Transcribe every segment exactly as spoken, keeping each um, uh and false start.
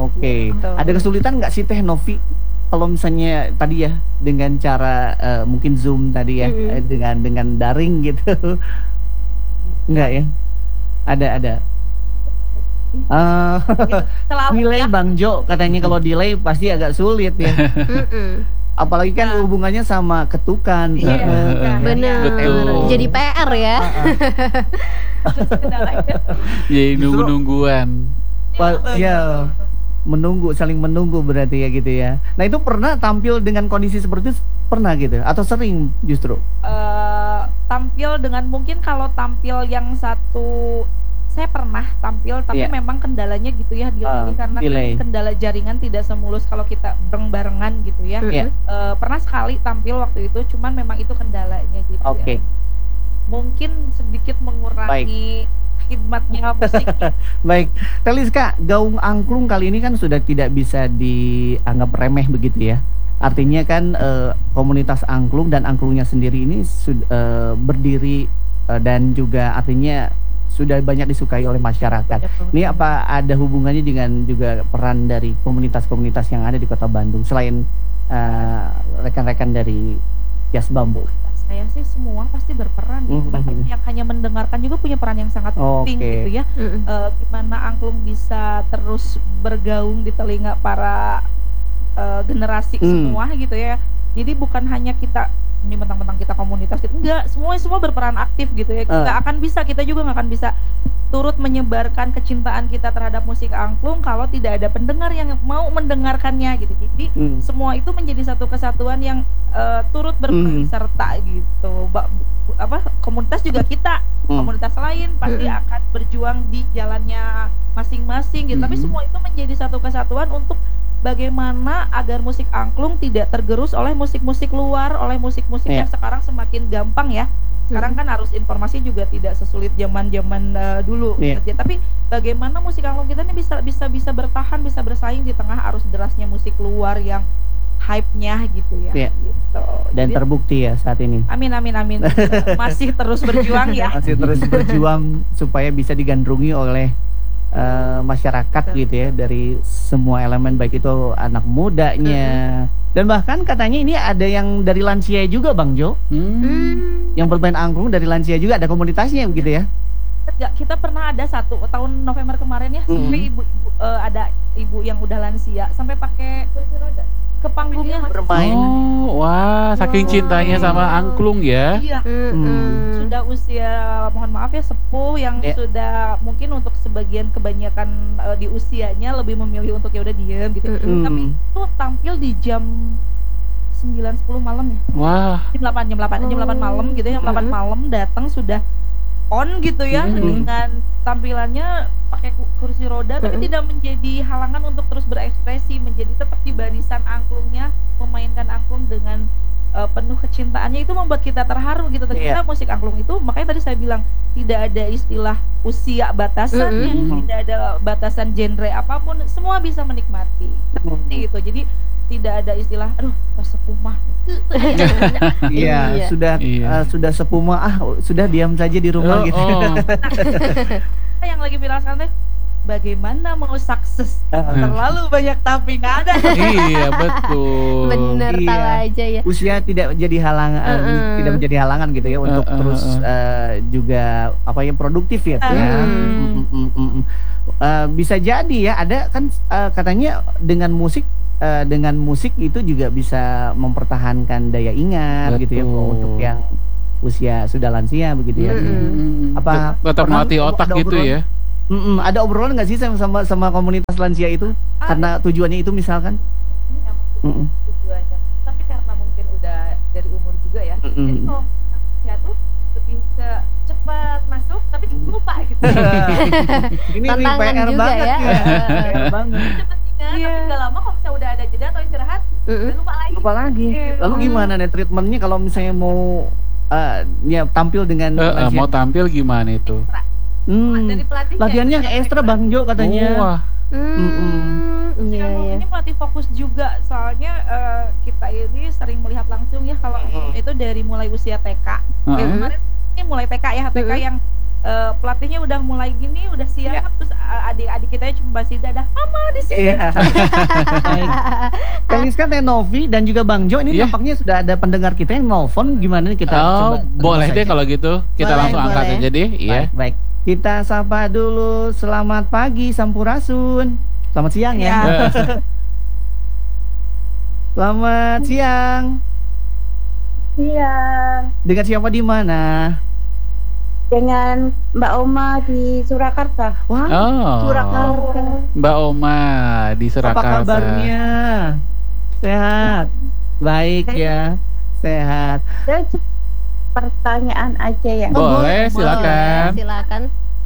Oke. Gitu. Ada kesulitan nggak sih Teh Novi kalau misalnya tadi ya dengan cara eh, mungkin Zoom tadi ya Mm-mm. eh, dengan dengan daring gitu? Enggak ya? Ada ada. Eh, Gitu. Selalu delay ya. Bang Jo katanya kalau delay pasti agak sulit ya. Mm-mm. Apalagi kan Nah. hubungannya sama ketukan. Iya, eh, ketukan. eh, Bener. Betul. Jadi P R ya. ah, ah. Jadi Justru- nunggu-nungguan. Pa- ya menunggu, saling menunggu berarti ya gitu ya. Nah itu pernah tampil dengan kondisi seperti itu pernah gitu atau sering justru? Eh, tampil dengan mungkin kalau tampil yang satu saya pernah tampil tapi Iya. memang kendalanya gitu ya delay Ah, karena kan delay. kendala jaringan tidak semulus kalau kita bareng-barengan gitu ya. Iya. Eh, pernah sekali tampil waktu itu cuman memang itu kendalanya gitu Oke. ya. Mungkin sedikit mengurangi khidmatnya musik. Baik, Teliska, gaung angklung kali ini kan sudah tidak bisa dianggap remeh begitu ya. Artinya kan eh, komunitas angklung dan angklungnya sendiri ini sud- eh, berdiri eh, dan juga artinya sudah banyak disukai oleh masyarakat. Ini apa ada hubungannya dengan juga peran dari komunitas-komunitas yang ada di Kota Bandung selain eh, rekan-rekan dari Kias Bambu? Saya sih semua pasti berperan gitu. Mhm. Bahkan yang hanya mendengarkan juga punya peran yang sangat penting Oke. gitu ya. Mm-mm. Eh, gimana angklung bisa terus bergaung di telinga para eh, generasi Hmm. semua gitu ya. Jadi bukan hanya kita ini mentang-mentang kita komunitas gitu, enggak, semua semua berperan aktif gitu ya. Nggak akan bisa, kita juga nggak akan bisa turut menyebarkan kecintaan kita terhadap musik angklung kalau tidak ada pendengar yang mau mendengarkannya gitu. Jadi Hmm. semua itu menjadi satu kesatuan yang eh, turut berperan Hmm. serta gitu. Ba- bu- apa komunitas juga kita, Hmm. komunitas lain pasti Mm-mm. akan berjuang di jalannya masing-masing gitu. Tapi Mhm. semua itu menjadi satu kesatuan untuk bagaimana agar musik angklung tidak tergerus oleh musik-musik luar, oleh musik-musik Iya. yang sekarang semakin gampang ya. Sekarang kan arus informasi juga tidak sesulit zaman-zaman eh, dulu. Iya. Ya, tapi bagaimana musik angklung kita ini bisa bisa bisa bertahan, bisa bersaing di tengah arus derasnya musik luar yang hype-nya gitu ya. Iya. Gitu. Dan Jadi, terbukti ya saat ini. amin amin amin. Masih terus berjuang ya. Masih terus berjuang supaya bisa digandrungi oleh eh, masyarakat Betul. gitu ya dari semua elemen baik itu anak mudanya dan bahkan katanya ini ada yang dari lansia juga Bang Jo Hmm. Hmm. yang bermain angklung dari lansia juga ada komunitasnya begitu ya. Nggak, kita pernah ada satu tahun November kemarin ya, Mhm. sampai ibu-ibu eh, ada ibu yang udah lansia sampai pakai kursi roda ke panggungnya Bermain. Oh, wah, saking cintanya sama angklung ya. Iya. Mm-mm. Sudah usia mohon maaf ya sepuh yang Ya. sudah mungkin untuk sebagian kebanyakan eh, di usianya lebih memilih untuk ya udah diem gitu. Mm-mm. Tapi Hmm. itu tampil di jam sembilan sepuluh malam ya. Wah, Jam delapan jam delapan jam delapan malam gitu ya. Jam delapan Mhm. malam datang sudah on gitu ya Mhm. dengan tampilannya pakai ku- kursi roda tapi Mhm. tidak menjadi halangan untuk terus berekspresi, menjadi tetap di barisan angklungnya, memainkan angklung dengan uh, penuh kecintaannya. Itu membuat kita terharu gitu. Ternyata musik angklung itu, makanya tadi saya bilang tidak ada istilah usia batasannya, Mhm. tidak ada batasan genre apapun, semua bisa menikmati seperti itu. Jadi tidak ada istilah aduh pas sepuh mah. Iya, Iya. sudah Iya. eh, sudah sepuma ah sudah diam saja di rumah Oh, gitu. oh. Yang lagi viral sekarang teh bagaimana mau sukses terlalu banyak tapi nggak ada. Iya, betul. Bener, Iya. tahu aja ya. Usia tidak menjadi halangan, Uh-uh. tidak menjadi halangan gitu ya untuk Uh-uh, terus uh-uh. eh, juga apa ya produktif ya. Uh-uh. ya. Mm, mm, mm, mm. Eh, bisa jadi ya ada kan eh, katanya dengan musik eh, dengan musik itu juga bisa mempertahankan daya ingat gitu ya Betul. untuk yang usia sudah lansia begitu ya. Mm-mm. Hmm. Apa tetap pernah melatih otak ada gitu obrolan? ya. Mm-mm, ada obrolan nggak sih sama sama sama komunitas lansia itu Ada. karena tujuannya itu misalkan? Ini emang Mm-mm. tujuannya. Tapi karena mungkin udah dari umur juga ya. Mm-mm. Jadi kalau lansia tuh lebih ke cepat masuk tapi cepat lupa gitu. Ini Tantangan P R juga banget ya. P R banget. Cepet ingat Iya. tapi nggak lama kalau misalnya udah ada jeda atau istirahat Mm-mm. udah lupa lagi. Lupa lagi. Iya. Lalu gimana nih treatmentnya kalau misalnya mau eh, ya tampil dengan Eh, eh, lansia? mau tampil gimana itu? Hmm. Dari pelatihnya. Latihannya ekstra Bang Jo katanya. Wah, Hmm, Musik iya angklung iya. ini melatih fokus juga soalnya eh, kita ini sering melihat langsung ya kalau Mm. itu dari mulai usia T K. Heeh. Ya, kemarin ini mulai T K ya, T K Mm-mm. yang eh, pelatihnya udah mulai gini, udah siap, terus a- adik-adik kita cuma masih dadah, mama di sini. Iya. Baik. Teliska, Tenovi dan juga Bang Jo ini Iya. nampaknya sudah ada pendengar kita yang nelfon. Gimana nih kita Oh, coba boleh tunggu deh saja. kalau gitu. Kita Boleh, langsung angkat boleh. aja deh. Iya. Baik, baik. Kita sapa dulu. Selamat pagi Sampurasun. Selamat siang ya. Ya. Selamat siang. Iya, Dengan siapa di mana? dengan Mbak Oma di Surakarta. Wah, Oh, Surakarta. Mbak Oma di Apa Surakarta. kabarnya? Sehat. Baik ya. Sehat. Saya c- pertanyaan aja ya. Boleh, silakan. Silakan.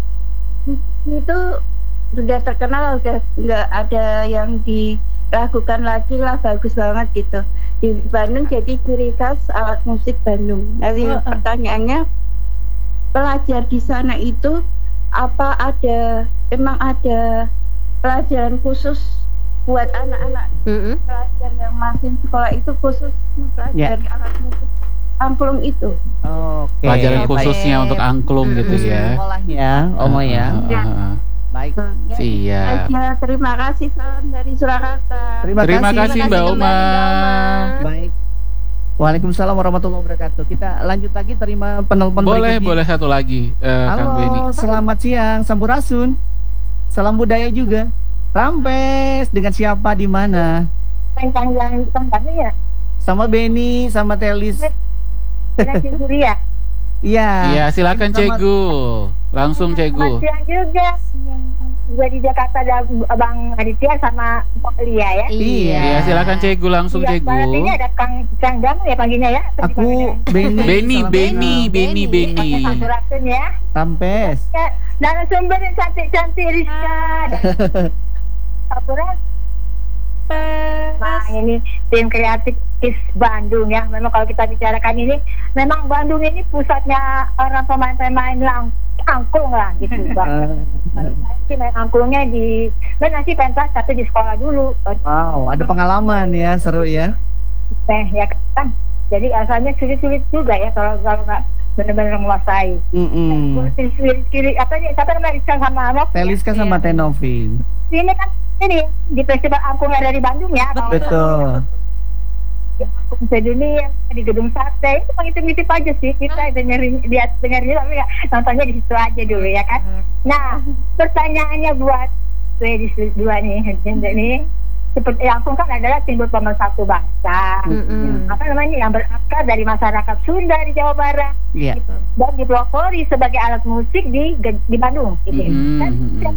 Itu sudah terkenal, udah nggak ada yang diragukan lagi lah, bagus banget gitu. Di Bandung jadi ciri khas alat musik Bandung. Jadi Heeh. pertanyaannya, pelajar di sana itu apa ada, emang ada pelajaran khusus buat anak-anak Mm-mm. pelajar yang masih sekolah itu khusus mempelajari alat musik angklung itu? Oke. Pelajaran baik. khususnya untuk angklung Mm-mm. gitu ya. Sekolahnya, Omo ya. Ah, ah, ah, ah. Baik. Ya, Siap. aja. Terima kasih, salam dari Surakarta. Terima, Terima kasih Mbak kembali, Oma. Mbak Oma. Baik. Waalaikumsalam warahmatullahi wabarakatuh. Kita lanjut lagi terima penelpon Boleh, berikutnya. boleh satu lagi, eh, Kang Beni. Halo, selamat siang, Sampurasun. Salam budaya juga. Rampes, dengan siapa di mana? Tentang yang tempatnya ya, Sama Beni, sama Telis. dengan Ciguri ya. Iya. Iya, silakan Selamat- Cegu. Langsung Cegu. Siang juga. Gue di Jakarta ada Bang Aditya sama Mbak Lia ya. Iya. Iya, silakan Cegu, langsung Iya, Cegu. berarti ini ada Kang Kang Dam ya panggilnya ya. Atau Aku dipanggilnya? Beni. Beni, Salam Beni, kenal. Beni, Beni. Oke, Sampurasun ya. Rampes. Ya, narasumber yang cantik-cantik Rizka. Sampurasun. Nah, ini tim kreatif Kiss Bandung ya. Memang kalau kita bicarakan ini, memang Bandung ini pusatnya orang pemain-pemain lang angklung lah gitu, Bang. Eh, Saya main angklungnya di, benar sih pentas tapi di sekolah dulu. Wow, ada pengalaman ya, seru ya. Eh, ya kan. Jadi asalnya sulit-sulit juga ya kalau kalau nggak benar-benar menguasai. Mm-mm. Sulit kiri apa nih? Siapa namanya Rizka sama Anok? Teliska sama Iya. Tenovi. Ini kan ini di festival angklung yang ada di Bandung ya. Kalau Betul. Angklung sedunia di gedung sate itu ngitip-ngitip aja sih, kita dengerin lihat dengerin tapi ya, nontonnya di situ aja dulu ya kan. Nah, pertanyaannya buat ladies dua nih, ini seperti angklung kan adalah simbol pemersatu bangsa. Mm-mm. Apa namanya, yang berakar dari masyarakat Sunda di Jawa Barat Iya. dan dipelopori sebagai alat musik di di Bandung gitu. Mm-mm, Dan mm-mm.